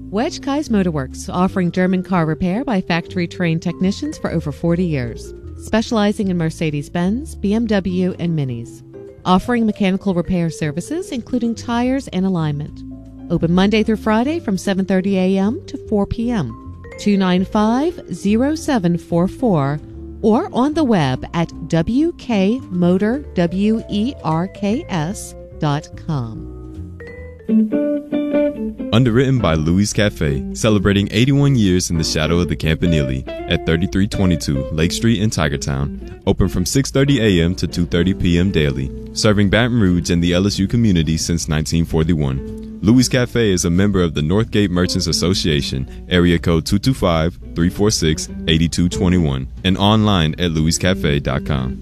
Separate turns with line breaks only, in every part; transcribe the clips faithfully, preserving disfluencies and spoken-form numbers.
Wedge Kai's Motorworks, offering German car repair by factory-trained technicians for over forty years, specializing in Mercedes-Benz, B M W, and Minis. Offering mechanical repair services, including tires and alignment. Open Monday through Friday from seven thirty a.m. to four p.m. two nine five, zero seven four four or on the web at w k motor werks dot com.
Underwritten by Louis Cafe, celebrating eighty-one years in the shadow of the Campanile at thirty-three twenty-two Lake Street in Tigertown. Open from six thirty a.m. to two thirty p.m. daily, serving Baton Rouge and the L S U community since nineteen forty-one. Louis Cafe is a member of the Northgate Merchants Association, area code two two five, three four six, eight two two one, and online at louis cafe dot com.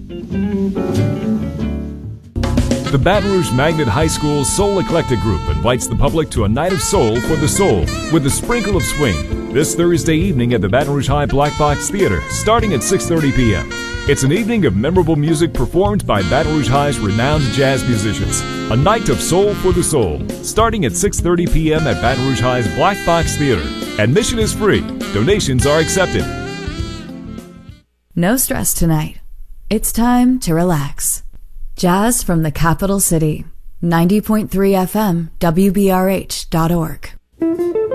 The Baton Rouge Magnet High School Soul Eclectic Group invites the public to a night of soul for the soul with a sprinkle of swing this Thursday evening at the Baton Rouge High Black Box Theater starting at six thirty p.m. It's an evening of memorable music performed by Baton Rouge High's renowned jazz musicians. A night of soul for the soul starting at six thirty p.m. at Baton Rouge High's Black Box Theater. Admission is free. Donations are accepted.
No stress tonight. It's time to relax. Jazz from the capital city. ninety point three F M, W B R H dot org.